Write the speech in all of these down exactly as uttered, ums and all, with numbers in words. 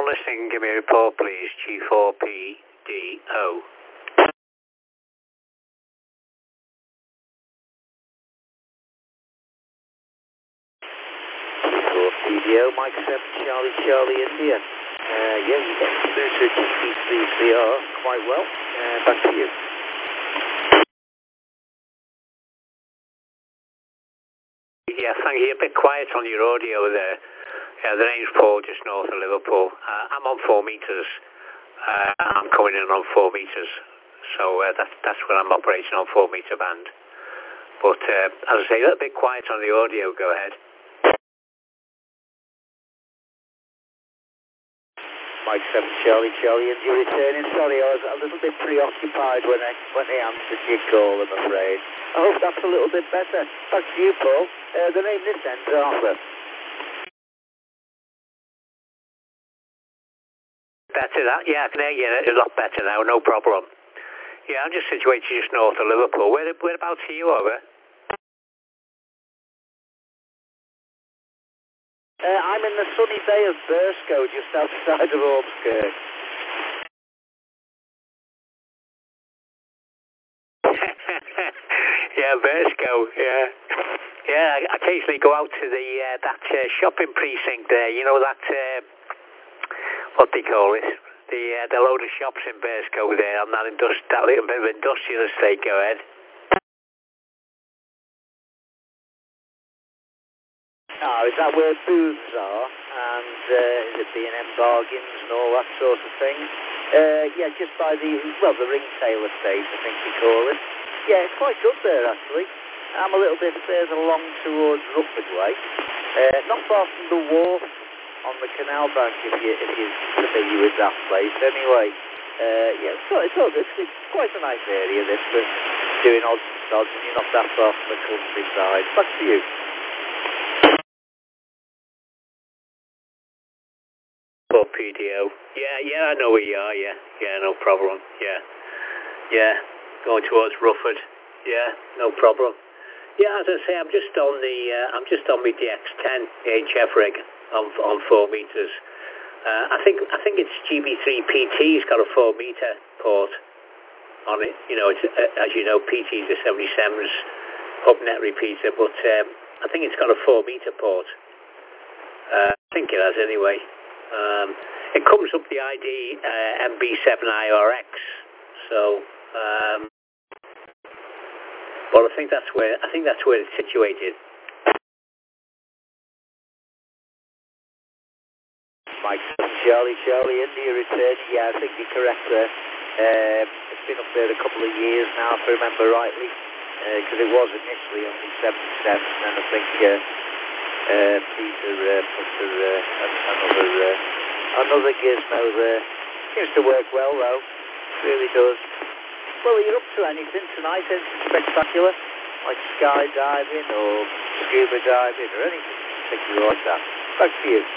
on listening. Give me a report, please. G four P D O. G four P D O, Mike seven, Charlie, Charlie, India. Uh, yeah, you get through to G P three C R quite well. Uh, back to you. Yeah, thank you. You're a bit quiet on your audio there. Yeah, the name's Paul, just north of Liverpool. Uh, I'm on four metres. Uh, I'm coming in on four metres. So uh, that's, that's what I'm operating on, four metre band. But uh, as I say, a little bit quiet on the audio. Go ahead. Mike seven, Charlie, Charlie, and you're returning. Sorry, I was a little bit preoccupied when I when I answered your call, I'm afraid. I hope that's a little bit better. Back to you, Paul. Uh, the name this end's Arthur. Better that? Yeah, I can hear you a lot better now, no problem. Yeah, I'm just situated just north of Liverpool. Where, whereabouts are you over? Uh, I'm in the sunny bay of Burscough, just outside of Ormskirk. Yeah, Burscough, yeah. Yeah, I occasionally go out to the uh, that uh, shopping precinct there, you know, that, uh, what they call it, the uh, the load of shops in Burscough there, on that, industri that little bit of industrial estate. Go ahead. Oh, is that where booths are? And uh, is it B and M bargains and all that sort of thing? Uh, yeah, just by the, well, the Ringtail estate, I think you call it. Yeah, it's quite good there, actually. I'm a little bit further along towards Rufford Way. Uh, not far from the wharf on the canal bank, if, you, if you're familiar with that place. Anyway, uh, yeah, it's, it's, it's, it's quite a nice area, this, for doing odds and sods, and you're not that far from the countryside. Back to you. For P D O. Yeah, yeah, I know where you are, yeah. Yeah, no problem. Yeah. Yeah. Going towards Rufford. Yeah, no problem. Yeah, as I say, I'm just on the, uh, I'm just on my D X ten H F rig on on four meters. Uh, I think I think it's G B three P T's got a four meter port on it. You know, it's uh, as you know, P T's a seventy-seven's hub net repeater, but um, I think it's got a four meter port. Uh, I think it has anyway. Um, it comes up the I D uh, M B seven I R X. So. Um, Well, I think that's where I think that's where it's situated. Mike, Charlie, Charlie, India return. Yeah, I think you're correct there. Um, it's been up there a couple of years now, if I remember rightly, because uh, it was initially only seventy-seven, and then I think uh, uh, Peter uh, put the, uh, another uh, another gizmo there. Seems to work well though, really does. Well, are you up to anything tonight? Anything spectacular? Like skydiving or scuba diving or anything particular like that? Back to you.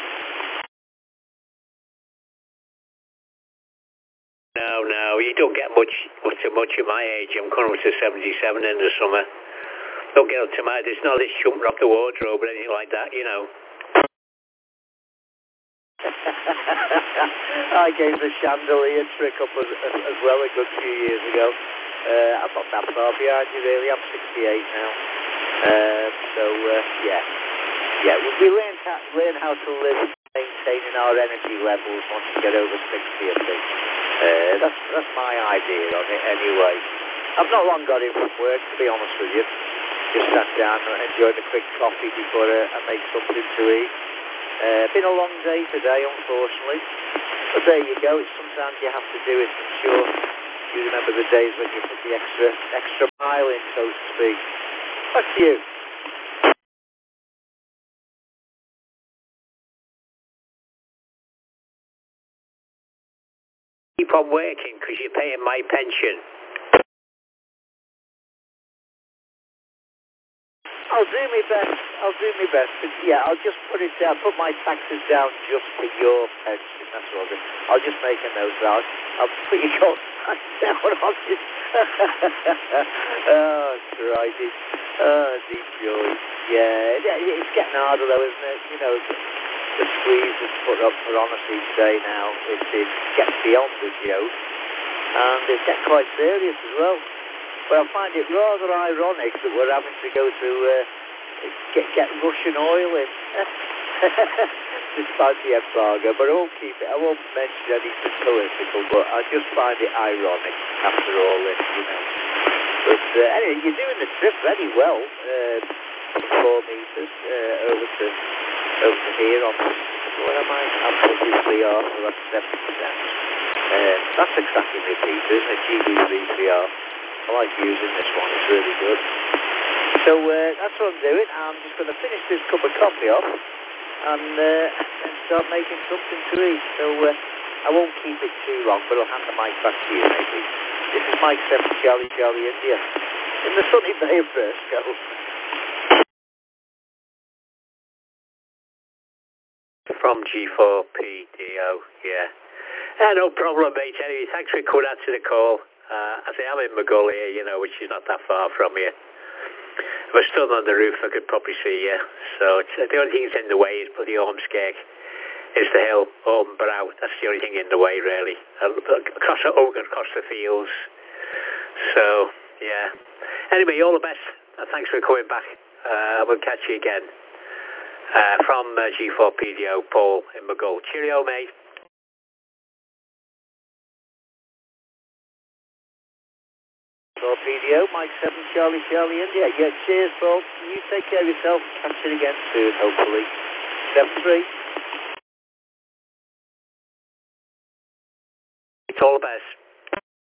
No, no, you don't get much, much, much at my age. I'm coming up to seventy-seven in the summer. Don't get up to my, there's not this jumping off the wardrobe or anything like that, you know. I gave the chandelier trick up as, as, as well a good few years ago. Uh, I'm not that far behind you really, I'm sixty-eight now. Um, so, uh, yeah. Yeah, we, we learn, how, learn how to live maintaining our energy levels once you get over sixty, I think. Uh, that's, that's my idea on it anyway. I've not long got in from work, to be honest with you. Just sat down and enjoyed a quick coffee before uh, I make something to eat. Uh, been a long day today, unfortunately. But there you go, it's sometimes you have to do it. I'm sure you remember the days when you put the extra extra mile in, so to speak. Back to you. Keep on working because you're paying my pension. I'll do my best. I'll do my best. But yeah, I'll just put it down. Put my taxes down just for your pension. That's all. I'll just make a note. I'll, I'll put your contacts down on it. Oh, crikey. Oh, deep joy. Yeah, it's getting harder though, isn't it? You know, the squeeze that's put up for on us each day now, it, it gets beyond the joke, and it gets quite serious as well. But I find it rather ironic that we're having to go to uh, get, get Russian oil in, despite the embargo. But I won't keep it. I won't mention anything political. But I just find it ironic after all this, you know. But uh, anyway, you're doing the trip very well. Uh, four meters uh, over to over to here on. Where am I? I'm probably three R, so that's seventy percent. Uh, that's a cracking repeater, isn't it? G B three three R. I like using this one, it's really good. So uh, that's what I'm doing. I'm just going to finish this cup of coffee off and, uh, and start making something to eat. So uh, I won't keep it too long, but I'll hand the mic back to you maybe. This is Mike seven Charlie Charlie India in the sunny Bay of Frisco. From G four P D O, yeah. Uh, no problem, mate. Anyway, thanks for coming out to the call. Uh, I say I'm in Maghull here, you know, which is not that far from here. If I stood on the roof, I could probably see you. So it's, uh, the only thing that's in the way is bloody Ormskirk. Is the hill, Orm Brow. That's the only thing in the way, really. Uh, across the Ogan, across the fields. So, yeah. Anyway, all the best. Uh, thanks for coming back. Uh, we'll catch you again. Uh, from uh, G four P D O, Paul in Maghull. Cheerio, mate. G four P D O, Mike seven Charlie Charlie India. Yeah, cheers, Paul. You take care of yourself. Catch you again soon, hopefully. seven three. It's all the best.